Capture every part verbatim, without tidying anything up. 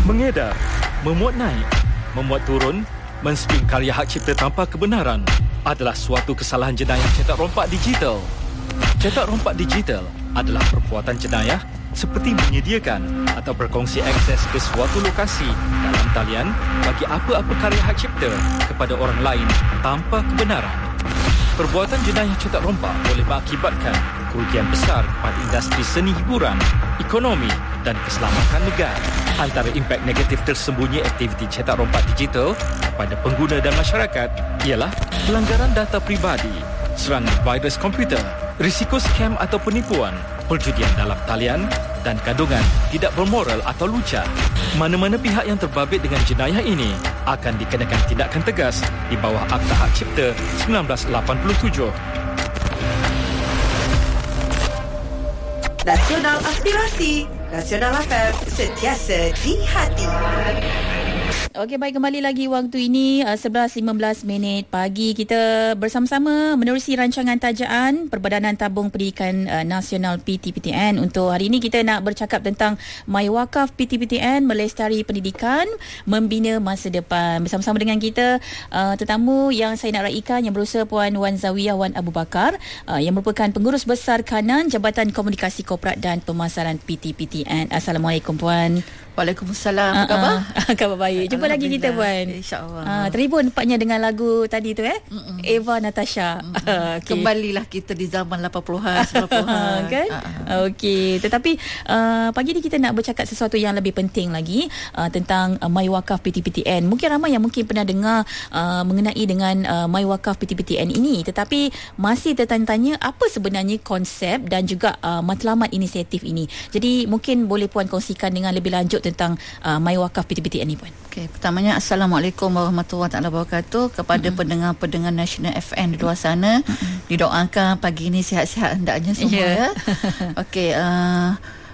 mengedar, memuat naik, memuat turun, men-stream karya hak cipta tanpa kebenaran adalah suatu kesalahan jenayah cetak rompak digital. Cetak rompak digital adalah perbuatan jenayah seperti menyediakan atau berkongsi akses ke suatu lokasi dalam talian bagi apa-apa karya hak cipta kepada orang lain tanpa kebenaran. Perbuatan jenayah cetak rompak boleh mengakibatkan kerugian besar kepada industri seni hiburan, ekonomi dan keselamatan negara. Antara impak negatif tersembunyi aktiviti cetak rompak digital kepada pengguna dan masyarakat ialah pelanggaran data pribadi, serangan virus komputer, risiko scam atau penipuan, perjudian dalam talian dan kandungan tidak bermoral atau lucah. Mana-mana pihak yang terbabit dengan jenayah ini akan dikenakan tindakan tegas di bawah Akta Hak Cipta seribu sembilan ratus lapan puluh tujuh. Nasional Aspirasi, Nasional F M, sentiasa di hati. Okey, baik, kembali lagi waktu ini uh, sebelas lima belas minit pagi. Kita bersama-sama menerusi rancangan tajaan Perbadanan Tabung Pendidikan uh, Nasional P T P T N. Untuk hari ini kita nak bercakap tentang MyWakaf P T P T N, melestari pendidikan, membina masa depan. Bersama-sama dengan kita uh, tetamu yang saya nak raikan yang berusaha Puan Wan Zawiyah Wan Abu Bakar uh, yang merupakan Pengurus Besar Kanan Jabatan Komunikasi Korporat dan Pemasaran P T P T N. Assalamualaikum Puan. Waalaikumsalam. Apa khabar? Uh, khabar baik. Jumpa lagi kita Puan. InsyaAllah. Uh, terhibur nampaknya dengan lagu tadi tu eh. Mm-mm. Eva Natasha. Uh, okay. Kembalilah kita di zaman lapan puluhan, sembilan puluhan. Kan? Uh-huh. Okey. Tetapi uh, pagi ni kita nak bercakap sesuatu yang lebih penting lagi uh, tentang uh, MyWakaf P T P T N. Mungkin ramai yang mungkin pernah dengar uh, mengenai dengan uh, MyWakaf P T P T N ini, tetapi masih tertanya-tanya apa sebenarnya konsep dan juga uh, matlamat inisiatif ini. Jadi mungkin boleh Puan kongsikan dengan lebih lanjut tentang uh, MyWakaf P T P T N ni Puan. Okey, pertamanya Assalamualaikum warahmatullahi wabarakatuh kepada mm-hmm. pendengar-pendengar Nasional F M di luar sana. Mm-hmm. Didoakan pagi ini sihat-sihat hendaknya semua yeah. ya. Okey, uh,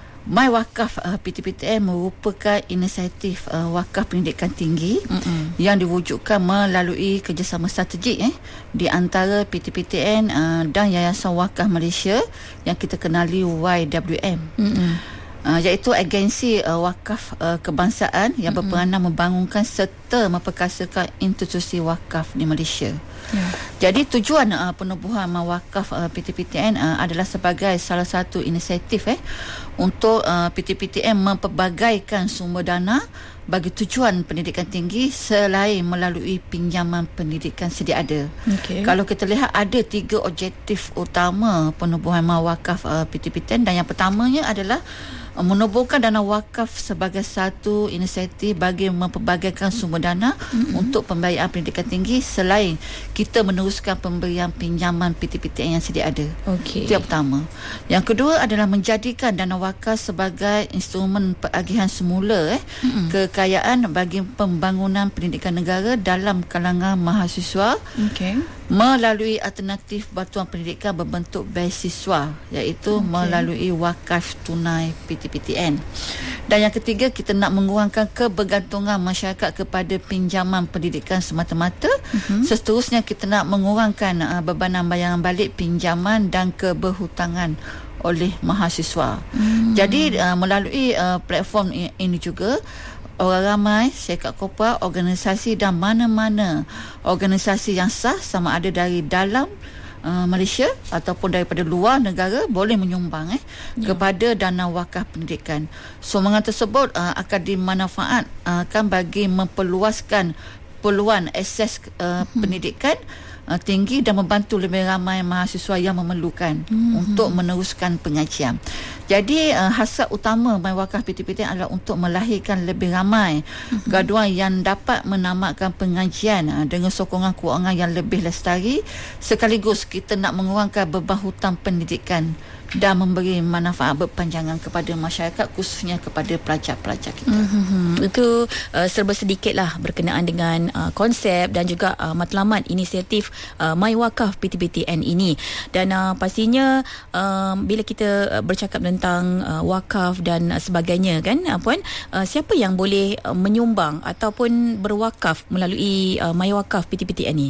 MyWakaf uh, P T P T N merupakan inisiatif uh, wakaf pendidikan tinggi mm-hmm. yang diwujudkan melalui kerjasama strategik eh di antara P T P T N uh, dan Yayasan Wakaf Malaysia yang kita kenali Y W M. Mm-hmm. Uh, iaitu agensi uh, wakaf uh, kebangsaan yang mm-hmm. berperanan membangunkan serta memperkasakan institusi wakaf di Malaysia. Yeah. Jadi tujuan uh, penubuhan MyWakaf uh, P T P T N uh, adalah sebagai salah satu inisiatif eh untuk uh, P T P T N mempelbagaikan sumber dana bagi tujuan pendidikan tinggi selain melalui pinjaman pendidikan sedia ada. Okay. Kalau kita lihat ada tiga objektif utama penubuhan MyWakaf uh, P T P T N, dan yang pertamanya adalah menubuhkan dana wakaf sebagai satu inisiatif bagi mempelbagaikan sumber dana mm-hmm. untuk pembiayaan pendidikan tinggi selain kita meneruskan pemberian pinjaman P T P T N yang sedia ada. Okay. Itu yang pertama. Yang kedua adalah menjadikan dana wakaf sebagai instrumen peragihan semula eh, mm-hmm. kekayaan bagi pembangunan pendidikan negara dalam kalangan mahasiswa. Okay. Melalui alternatif bantuan pendidikan berbentuk beasiswa, iaitu okay. melalui wakaf tunai P T P T N. Dan yang ketiga, kita nak mengurangkan kebergantungan masyarakat kepada pinjaman pendidikan semata-mata. Uh-huh. Seterusnya, kita nak mengurangkan uh, bebanan bayaran balik pinjaman dan keberhutangan oleh mahasiswa. Hmm. Jadi uh, melalui uh, platform ini juga orang ramai, syarikat korporat, organisasi dan mana-mana organisasi yang sah sama ada dari dalam uh, Malaysia ataupun daripada luar negara boleh menyumbang eh ya. kepada dana wakaf pendidikan. Sumbangan tersebut uh, akan dimanfaatkan uh, bagi memperluaskan peluang akses uh, hmm. pendidikan Uh, tinggi dan membantu lebih ramai mahasiswa yang memerlukan mm-hmm. untuk meneruskan pengajian. Jadi uh, hasrat utama MyWakaf P T P T adalah untuk melahirkan lebih ramai mm-hmm. graduan yang dapat menamatkan pengajian uh, dengan sokongan kewangan yang lebih lestari, sekaligus kita nak mengurangkan beban hutang pendidikan dan memberi manfaat berpanjangan kepada masyarakat, khususnya kepada pelajar-pelajar kita. Mm-hmm. Itu uh, serba sedikitlah berkenaan dengan uh, konsep dan juga uh, matlamat inisiatif uh, MyWakaf P T P T N ini. Dan uh, pastinya uh, bila kita uh, bercakap tentang uh, wakaf dan uh, sebagainya kan uh, Puan, uh, siapa yang boleh uh, menyumbang ataupun berwakaf melalui uh, MyWakaf P T P T N ini?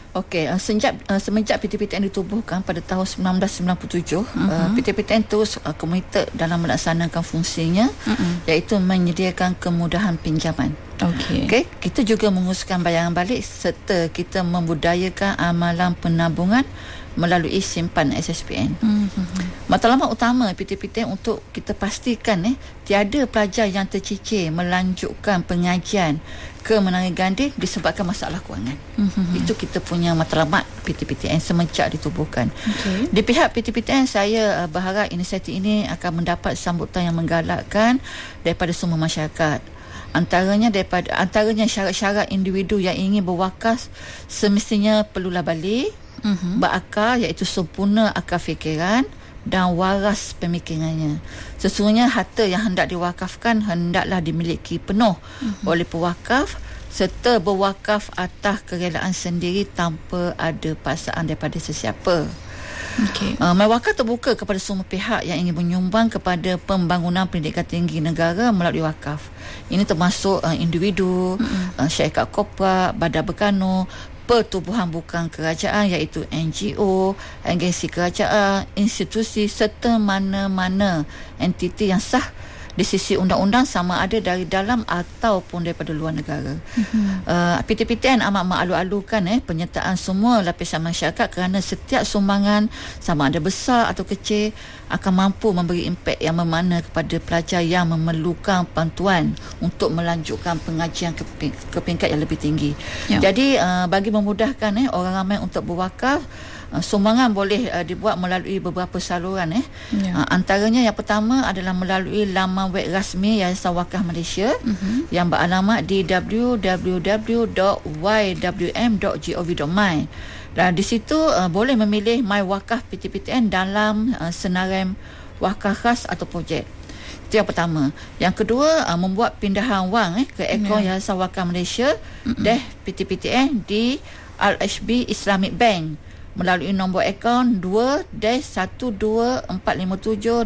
Okey, uh, sejak uh, semenjak P T P T N ditubuhkan pada tahun sembilan belas sembilan puluh tujuh, uh-huh. uh, P T P T N terus uh, komited dalam melaksanakan fungsinya, uh-huh. iaitu menyediakan kemudahan pinjaman. Okey. Okay, kita juga menguruskan bayaran balik serta kita membudayakan amalan penabungan melalui simpan S S P N. Mm-hmm. Matlamat utama P T P T N untuk kita pastikan eh tiada pelajar yang tercicir melanjutkan pengajian ke menara ganding disebabkan masalah kewangan. Mm-hmm. Itu kita punya matlamat P T P T N semenjak ditubuhkan. Okay. Di pihak P T P T N, saya uh, berharap inisiatif ini akan mendapat sambutan yang menggalakkan daripada semua masyarakat. Antaranya daripada antaranya syarat-syarat individu yang ingin berwakaf semestinya perlulah balik, uh-huh. berakal, iaitu sempurna akal fikiran dan waras pemikirannya. Sesungguhnya harta yang hendak diwakafkan hendaklah dimiliki penuh uh-huh. oleh pewakaf serta berwakaf atas kerelaan sendiri tanpa ada paksaan daripada sesiapa. Okay. Uh, MyWakaf terbuka kepada semua pihak yang ingin menyumbang kepada pembangunan pendidikan tinggi negara melalui wakaf. Ini termasuk uh, individu, mm-hmm. uh, syarikat korporat, badan berkanun, pertubuhan bukan kerajaan iaitu N G O, agensi kerajaan, institusi serta mana-mana entiti yang sah di sisi undang-undang sama ada dari dalam ataupun daripada luar negara. Mm-hmm. Uh, P T P T N amat mengalu-alukan eh penyertaan semua lapisan masyarakat kerana setiap sumbangan sama ada besar atau kecil akan mampu memberi impak yang memana kepada pelajar yang memerlukan bantuan untuk melanjutkan pengajian ke, ke peringkat yang lebih tinggi. Yep. Jadi uh, bagi memudahkan eh orang ramai untuk berwakaf, Uh, sumbangan boleh uh, dibuat melalui beberapa saluran eh. Ya. Uh, antaranya yang pertama adalah melalui laman web rasmi Yayasan Wakaf Malaysia uh-huh. yang beralamat di w w w dot y w m dot gov dot my. Dan di situ uh, boleh memilih My Wakaf P T P T N dalam uh, senarai wakaf khas atau projek. Itu yang pertama. Yang kedua, uh, membuat pindahan wang eh ke akaun ya. Yayasan Wakaf Malaysia uh-huh. deh P T P T N di Al H B Islamic Bank melalui nombor akaun dua satu dua empat lima tujuh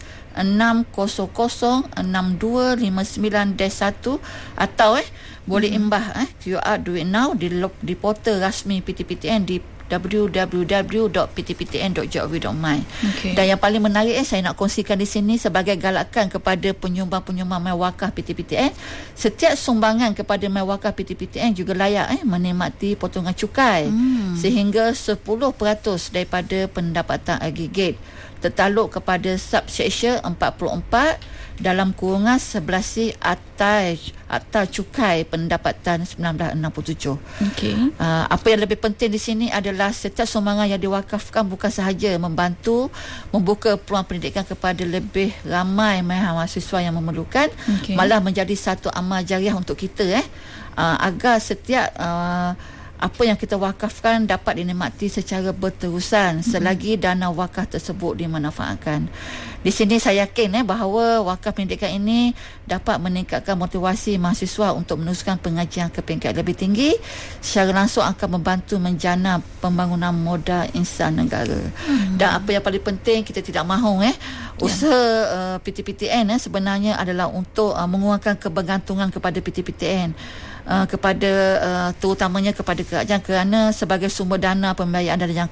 enam kosong kosong enam dua lima sembilan satu atau eh boleh hmm. imbah eh Q R Do It Now di, di portal rasmi P T P T N di w w w dot p t p t n dot gov dot my. Okay. Dan yang paling menarik eh saya nak kongsikan di sini sebagai galakan kepada penyumbang-penyumbang MyWakaf P T P T N, setiap sumbangan kepada MyWakaf P T P T N juga layak eh menikmati potongan cukai hmm. sehingga sepuluh peratus daripada pendapatan agregat tertakluk kepada subsection empat puluh empat dalam kurungan sebelas C atas atas cukai pendapatan sembilan belas enam puluh tujuh. Okey. Uh, apa yang lebih penting di sini adalah setiap sumbangan yang diwakafkan bukan sahaja membantu membuka peluang pendidikan kepada lebih ramai mahasiswa yang memerlukan, okay. malah menjadi satu amal jariah untuk kita eh uh, agar setiap uh, apa yang kita wakafkan dapat dinikmati secara berterusan mm-hmm. selagi dana wakaf tersebut dimanfaatkan. Di sini saya yakin eh bahawa wakaf pendidikan ini dapat meningkatkan motivasi mahasiswa untuk meneruskan pengajian ke peringkat lebih tinggi, secara langsung akan membantu menjana pembangunan modal insan negara. Mm-hmm. Dan apa yang paling penting, kita tidak mahu eh usaha yeah. uh, P T P T N eh sebenarnya adalah untuk uh, mengurangkan kebergantungan kepada P T P T N. Uh, kepada uh, terutamanya kepada kerajaan kerana sebagai sumber dana pembiayaan dan yang